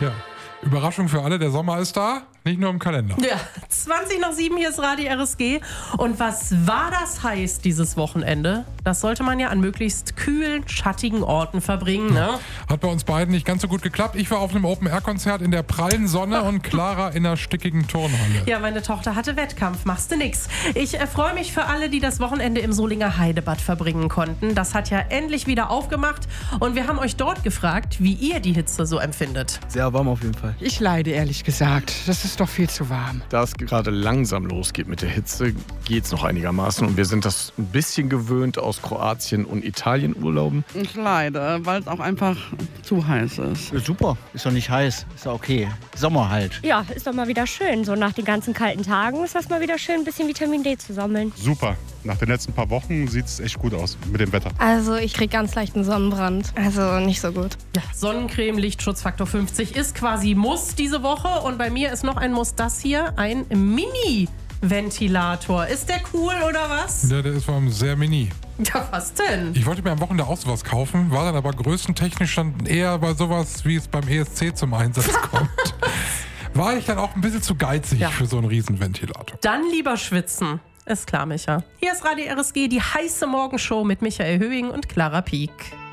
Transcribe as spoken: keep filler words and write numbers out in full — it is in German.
Ja. Überraschung für alle, der Sommer ist da, nicht nur im Kalender. Ja, zwanzig nach sieben, hier ist Radio R S G. Und was war das heiß dieses Wochenende? Das sollte man ja an möglichst kühlen, schattigen Orten verbringen, ne? Hat bei uns beiden nicht ganz so gut geklappt. Ich war auf einem Open-Air-Konzert in der prallen Sonne und Clara in einer stickigen Turnhalle. Ja, meine Tochter hatte Wettkampf, machst du nix. Ich äh, freue mich für alle, die das Wochenende im Solinger Heidebad verbringen konnten. Das hat ja endlich wieder aufgemacht und wir haben euch dort gefragt, wie ihr die Hitze so empfindet. Sehr warm auf jeden Fall. Ich leide, ehrlich gesagt. Das ist doch viel zu warm. Da es gerade langsam losgeht mit der Hitze, geht es noch einigermaßen. Und wir sind das ein bisschen gewöhnt aus Kroatien und Italien Urlauben. Ich leide, weil es auch einfach zu heiß ist. Super, ist doch nicht heiß, ist doch okay. Sommer halt. Ja, ist doch mal wieder schön. So nach den ganzen kalten Tagen ist das mal wieder schön, ein bisschen Vitamin D zu sammeln. Super. Nach den letzten paar Wochen sieht es echt gut aus mit dem Wetter. Also ich kriege ganz leichten Sonnenbrand. Also nicht so gut. Ja, Sonnencreme, Lichtschutzfaktor fünfzig ist quasi Muss diese Woche. Und bei mir ist noch ein Muss, das hier, ein Mini-Ventilator. Ist der cool oder was? Ja, der ist vor allem sehr mini. Ja, was denn? Ich wollte mir am Wochenende auch sowas kaufen, war dann aber größentechnisch dann eher bei sowas, wie es beim E S C zum Einsatz kommt. War ich dann auch ein bisschen zu geizig Ja. für so einen Riesenventilator. Dann lieber schwitzen. Ist klar, Micha. Hier ist Radio R S G, die heiße Morgenshow mit Michael Höhing und Clara Pieck.